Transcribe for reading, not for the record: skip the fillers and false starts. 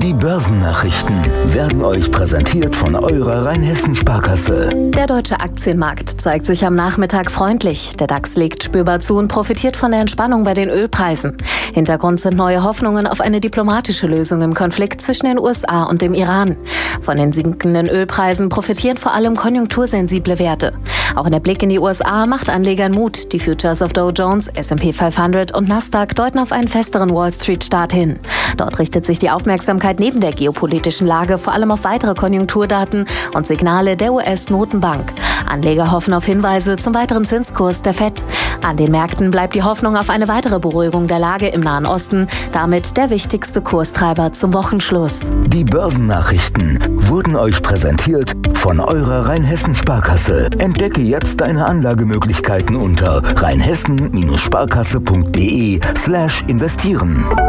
Die Börsennachrichten werden euch präsentiert von eurer Rheinhessen-Sparkasse. Der deutsche Aktienmarkt zeigt sich am Nachmittag freundlich. Der DAX legt spürbar zu und profitiert von der Entspannung bei den Ölpreisen. Hintergrund sind neue Hoffnungen auf eine diplomatische Lösung im Konflikt zwischen den USA und dem Iran. Von den sinkenden Ölpreisen profitieren vor allem konjunktursensible Werte. Auch der Blick in die USA macht Anlegern Mut. Die Futures auf Dow Jones, S&P 500 und Nasdaq deuten auf einen festeren Wall-Street-Start hin. Dort richtet sich die Aufmerksamkeit neben der geopolitischen Lage vor allem auf weitere Konjunkturdaten und Signale der US-Notenbank. Anleger hoffen auf Hinweise zum weiteren Zinskurs der FED. An den Märkten bleibt die Hoffnung auf eine weitere Beruhigung der Lage im Nahen Osten, damit der wichtigste Kurstreiber zum Wochenschluss. Die Börsennachrichten wurden euch präsentiert von eurer Rheinhessen-Sparkasse. Entdecke jetzt deine Anlagemöglichkeiten unter rheinhessen-sparkasse.de/investieren.